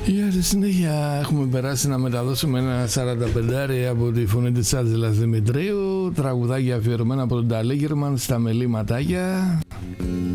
Για τη συνέχεια έχουμε περάσει να μεταδώσουμε ένα 45 από τη φωνή της Άντζελας Δημητρίου, τραγουδάκια αφιερωμένα από τον Ταλέγερμαν στα μελήματάκια.